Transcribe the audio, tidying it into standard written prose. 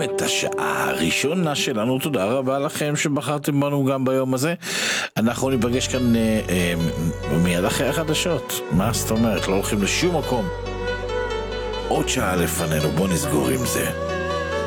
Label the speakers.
Speaker 1: את השעה הראשונה שלנו. תודה רבה לכם שבחרתם בנו גם ביום הזה. אנחנו ניפגש כאן מיד אחרי החדשות. מה זאת אומרת? לא הולכים לשום מקום. עוד שעה לפנינו, בוא נסגור עם זה.